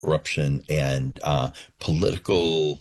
corruption and political,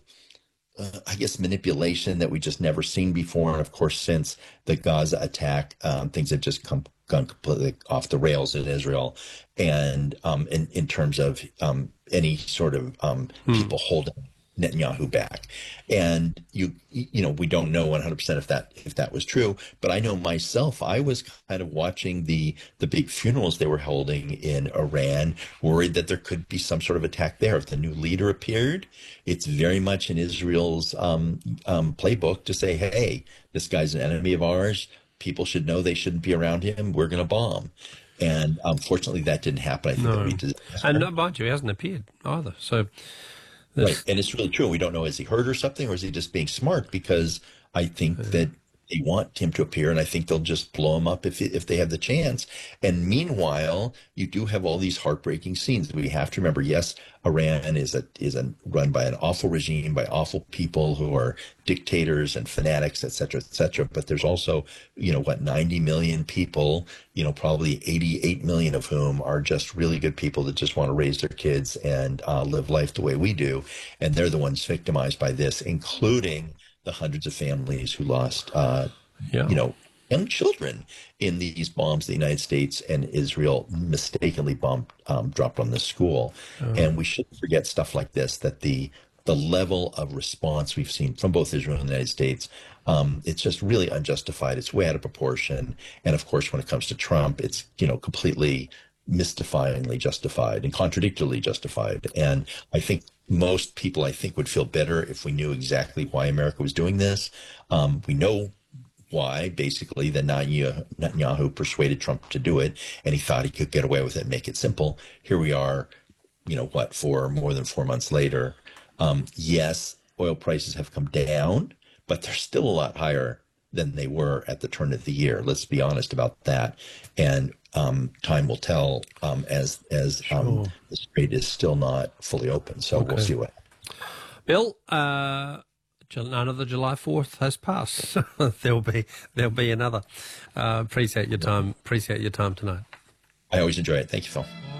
I guess, manipulation that we just never seen before. And of course, since the Gaza attack, things have just gone completely off the rails in Israel. And in terms of any sort of people holding Netanyahu back. And we don't know 100% if that was true, but I know myself, I was kind of watching the big funerals they were holding in Iran, worried that there could be some sort of attack there. If the new leader appeared, it's very much in Israel's playbook to say, hey, this guy's an enemy of ours. People should know they shouldn't be around him. We're going to bomb. And unfortunately, that didn't happen. I think No. that we did. And no, mind you, he hasn't appeared either. So Right. And it's really true. We don't know, is he hurt or something, or is he just being smart? Because I think that they want him to appear, and I think they'll just blow him up if they have the chance. And meanwhile, you do have all these heartbreaking scenes. We have to remember, yes, Iran is run by an awful regime, by awful people who are dictators and fanatics, et cetera, et cetera. But there's also, 90 million people, probably 88 million of whom are just really good people that just want to raise their kids and live life the way we do. And they're the ones victimized by this, including the hundreds of families who lost, young children in these bombs the United States and Israel mistakenly dropped on this school. And we shouldn't forget stuff like this, that the level of response we've seen from both Israel and the United States, it's just really unjustified. It's way out of proportion. And of course, when it comes to Trump, it's, completely mystifyingly justified and contradictorily justified. And I think most people, would feel better if we knew exactly why America was doing this. We know why, basically, that Netanyahu persuaded Trump to do it, and he thought he could get away with it and make it simple. Here we are, for more than 4 months later. Yes, oil prices have come down, but they're still a lot higher than they were at the turn of the year. Let's be honest about that. And time will tell as the strait is still not fully open. So we'll see what happens. Bill, none of the July 4th has passed. There'll be another. Appreciate your time. Appreciate your time tonight. I always enjoy it. Thank you, Phil.